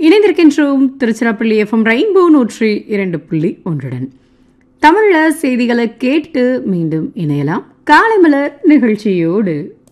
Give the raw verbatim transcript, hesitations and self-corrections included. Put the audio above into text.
இணைந்திருக்கின்றோம் Tiruchirappalli FM rainbow நூற்றி இரண்டு புள்ளி ஒன்றுடன். தமிழ்ல செய்திகளை கேட்டு மீண்டும் இணையலாம் காலை மலர் நிகழ்ச்சியோடு.